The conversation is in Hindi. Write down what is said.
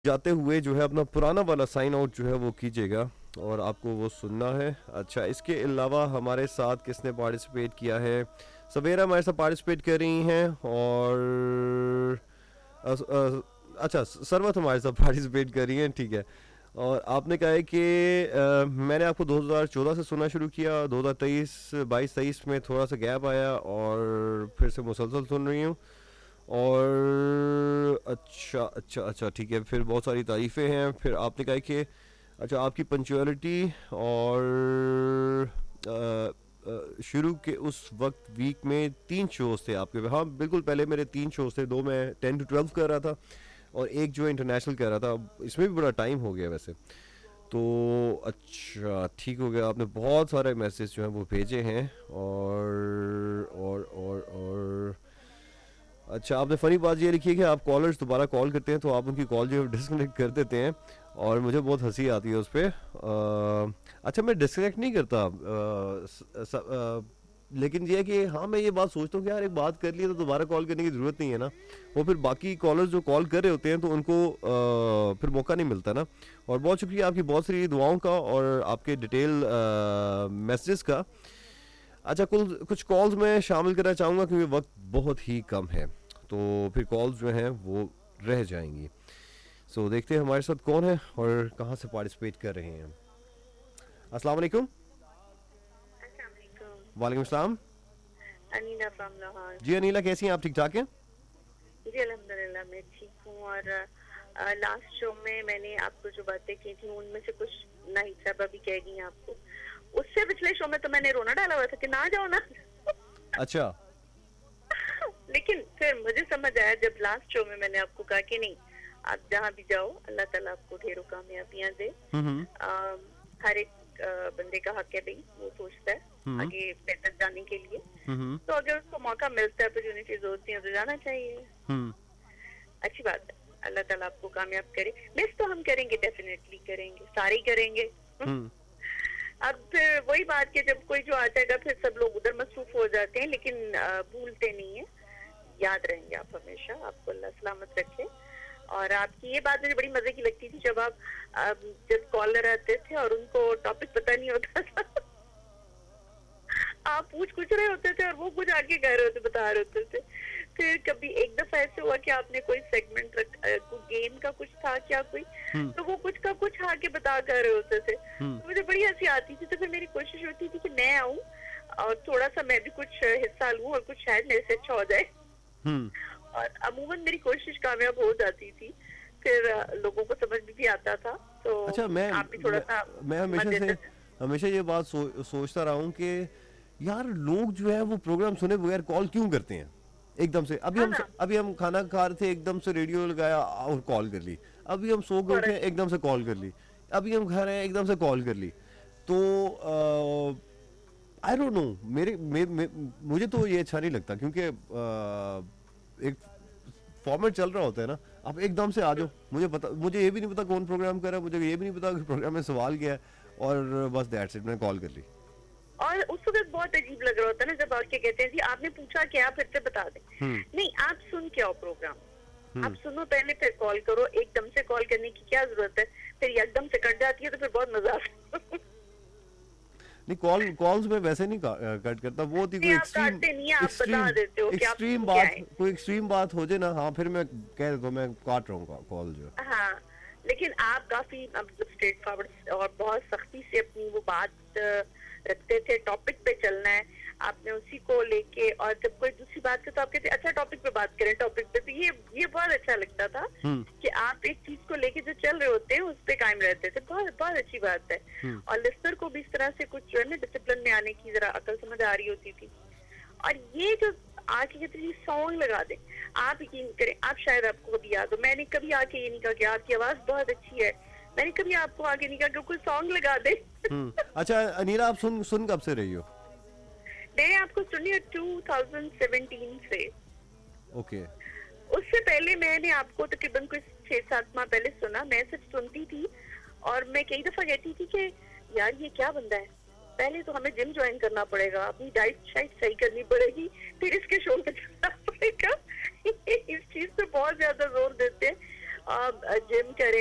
जाते हुए जो है अपना पुराना वाला साइन आउट जो है वो कीजिएगा और आपको वो सुनना है। अच्छा, इसके अलावा हमारे साथ किसने पार्टिसिपेट किया है? सवेरा हमारे साथ पार्टिसिपेट कर रही हैं और अच्छा, सरवत हमारे साथ पार्टिसिपेट कर रही हैं, ठीक है। और आपने कहा है कि मैंने आपको 2014 से सुनना शुरू किया, 2023 22-23 में थोड़ा सा गैप आया और फिर से मुसलसल सुन रही हूँ। और अच्छा अच्छा अच्छा, ठीक है, फिर बहुत सारी तारीफ़ें हैं। फिर आपने कहा कि अच्छा, आपकी पंचुअलिटी और शुरू के उस वक्त वीक में 3 शोज़ थे आपके। हाँ बिल्कुल, पहले मेरे 3 शोज़ थे, दो मैं 10 to 12 कर रहा था और एक जो इंटरनेशनल कर रहा था। अब इसमें भी बड़ा टाइम हो गया वैसे तो। अच्छा, ठीक हो गया, आपने बहुत सारे मैसेज जो हैं वो भेजे हैं। और अच्छा, आपने फ़नी बात ये लिखी है कि आप कॉलर्स दोबारा कॉल करते हैं तो आप उनकी कॉल जो है डिस्कनेक्ट कर देते हैं और मुझे बहुत हंसी आती है उस पर। अच्छा, मैं डिस्कनेक्ट नहीं करता, लेकिन ये है कि हाँ, मैं ये बात सोचता हूँ कि यार एक बात कर ली तो दोबारा कॉल करने की ज़रूरत नहीं है ना। वो फिर बाकी कॉलर्स जो कॉल कर रहे होते हैं तो उनको फिर मौका नहीं मिलता ना। और बहुत शुक्रिया आपकी बहुत सारी दुआओं का और आपके डिटेल मैसेजेस का। अच्छा, कुल कुछ कॉल्स मैं शामिल करना चाहूँगा क्योंकि वक्त बहुत ही कम है, तो फिर कॉल्स जो हैं वो रह जाएंगी। सो देखते हैं हमारे साथ कौन है और कहाँ से पार्टिसिपेट कर रहे हैं। अस्सलाम वालेकुम। अस्सलामुअलैकुम। वालेकुम सलाम। अनीना फ्रॉम लाहौर। जी अनिला, कैसी हैं आप? ठीक ठाक हैं? जी अल्हम्दुलिल्लाह मैं ठीक हूँ। और लास्ट शो में मैंने आपको जो बातें की थी उनमें से कुछ नहीं सब अभी कह गई हैं आपको। उससे पिछले शो में तो मैंने रोना डाला हुआ था कि ना जाओ ना। अच्छा। लेकिन फिर मुझे समझ आया जब लास्ट शो में मैंने आपको कहा कि नहीं, आप जहाँ भी जाओ अल्लाह ताला आपको ढेरों कामयाबियां दे। हम्म। हर एक बंदे का हक है भाई, वो सोचता है हम्म। आगे बेहतर जाने के लिए। हम्म। तो अगर उसको मौका मिलता है, अपॉर्चुनिटीज होती हैं तो जाना चाहिए। हम्म। अच्छी बात है, अल्लाह ताला आपको कामयाब करे। मिस तो हम करेंगे, डेफिनेटली करेंगे, सारे ही करेंगे। हम्म। अब फिर वही बात कि जब कोई जो आ जाएगा फिर सब लोग उधर मसरूफ हो जाते हैं, लेकिन भूलते नहीं है, याद रहेंगे आप हमेशा। आपको अल्लाह सलामत रखे। और आपकी ये बात मुझे बड़ी मजे की लगती थी जब आप जब कॉलर आते थे और उनको टॉपिक पता नहीं होता था। आप पूछ कुछ रहे होते थे और वो कुछ आगे कह रहे होते, बता रहे होते थे। फिर कभी एक दफा ऐसे हुआ कि आपने कोई सेगमेंट कोई गेम का कुछ था क्या कोई, हम्म। तो वो कुछ का कुछ आगे बता कर रहे होते थे। हम्म। तो मुझे बड़ी हंसी आती थी। तो फिर मेरी कोशिश होती थी कि मैं आऊँ और थोड़ा सा मैं भी कुछ हिस्सा लूँ और कुछ शायद मेरे से अच्छा हो जाए। हम्म। और अमूमन मेरी कोशिश कामयाब हो जाती थी। फिर लोगों को समझ भी आता था। तो अच्छा, आप भी थोड़ा सा मैं मत हमेशा से देते थे। हमेशा ये बात सोचता रहा हूँ कि यार लोग जो है वो प्रोग्राम सुने बगैर कॉल क्यों करते हैं एकदम से। हाँ ना, अभी हम खाना खा रहे थे, एकदम से रेडियो लगाया और कॉल कर ली। अभी हम सो के उठे, फर्क। एकदम से कॉल कर ली। अभी हम खा रहे हैं, एकदम से कॉल कर ली। तो आई डोंट नो, मुझे तो ये अच्छा नहीं लगता क्योंकि एक फॉर्मेट चल रहा होता है ना। आप एकदम से आ जाओ, मुझे ये भी नहीं पता कौन प्रोग्राम कर रहा है, मुझे ये भी नहीं पता कि प्रोग्राम में सवाल क्या है, और बस दैट्स इट, मैंने कॉल कर ली। और उस वक्त बहुत अजीब लग रहा होता है ना जब आके कहते हैं जी आपने पूछा क्या, फिर से बता दें। हम्म। नहीं, आप सुन के आओ प्रोग्राम, आप हम्म। सुनो पहले फिर कॉल करो। एकदम से कॉल करने की क्या जरूरत है? फिर एकदम से कट जाती है तो फिर बहुत मजा आता है। नहीं, कॉल्स में वैसे नहीं कट करता। वो थी नहीं, कोई आप काटते नहीं है, आप बता देते हो कि एक्सट्रीम आपको क्या बात, है। कोई एक्सट्रीम बात हो जाए ना, हाँ फिर मैं कह देता हूँ मैं काट रहा हूँ कॉल जो। हाँ, लेकिन आप काफी मतलब स्ट्रेट फॉरवर्ड और बहुत सख्ती से अपनी वो बात रखते थे। टॉपिक पे चलना है, आपने उसी को लेके। और जब कोई दूसरी बात है तो आप कहते अच्छा टॉपिक पे बात करें, टॉपिक पे। तो ये बहुत अच्छा लगता था हम्म। कि आप एक चीज को लेके जो चल रहे होते हैं उस पे कायम रहते थे। बहुत बहुत अच्छी बात है। हम्म। और लिस्टर को भी इस तरह से कुछ जो है ना डिसिप्लिन में आने की जरा अकल समझ आ रही होती थी। और ये जो आके कहते हैं सॉन्ग लगा दे, आप यकीन करें, आप शायद आपको कभी याद हो, मैंने कभी आके ये नहीं कहा कि आपकी आवाज बहुत अच्छी है। मैंने कभी आपको आगे नहीं कहा कि कोई सॉन्ग लगा दे। हम्म। अच्छा अनीला, आप सुन सुन कब से रही हो? मैंने आपको सुनी 2017 से। ओके। उससे पहले मैंने आपको तकरीबन कुछ 6-7 माह पहले सुना। मैं सिर्फ सुनती थी और मैं कई दफा कहती थी कि यार ये क्या बंदा है, पहले तो हमें जिम ज्वाइन करना पड़ेगा, अपनी डाइट शाइट सही करनी पड़ेगी, फिर इसके शो में जाना पड़ेगा। इस चीज पे बहुत ज्यादा जोर देते हैं। आप जिम करें,